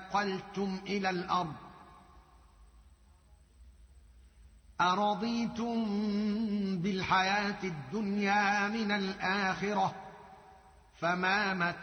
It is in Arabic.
انتقلتم إلى الأرض أرضيتم بالحياة الدنيا من الآخرة فما متاع